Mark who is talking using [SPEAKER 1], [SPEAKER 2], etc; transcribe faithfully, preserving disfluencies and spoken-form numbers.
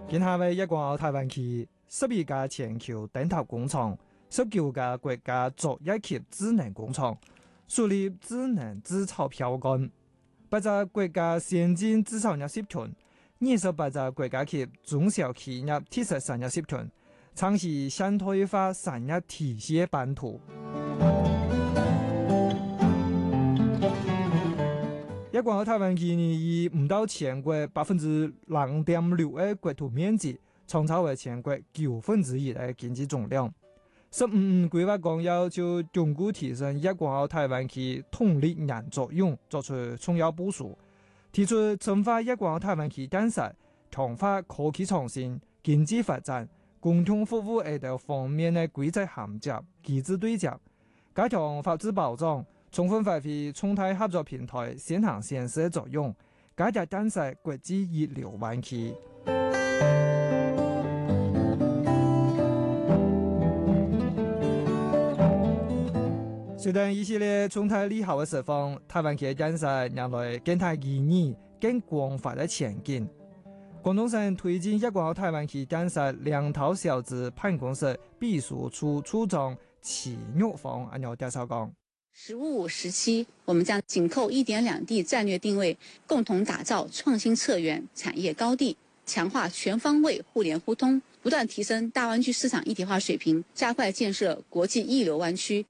[SPEAKER 1] 今下為一港澳大灣區十二家全球頂頭工廠、十九家國家作一級智能工廠樹立智能製造標杆，八個國家先進製造業集團、二十八個國家級中小企業特色產業集團，倡議現代化產業體系版圖。一港澳大灣區以唔到全國百分之零點六嘅國土面積，創造為全國九分之一嘅經濟總量。十五五規劃綱要就鞏固提升一港澳大灣區統力人作用作出重要部署，提出深化一港澳大灣區建設、強化科技創新、經濟發展、共同服務二等方面嘅規則銜接、機制對接，加強法治保障，充分發揮重大合作平台先行先試作用，加強建設國際一流灣區。隨着一系列重大利好嘅釋放，大灣區建設迎來更大意義、更廣泛嘅前景。廣東省推進一港澳大灣區建設兩頭小子辦公室秘書處處長齊玉芳按照介紹講：
[SPEAKER 2] 十五五時期，我們將緊扣一點兩地戰略定位，共同打造創新策源產業高地，強化全方位互聯互通，不斷提升大灣區市場一體化水平，加快建設國際一流灣區。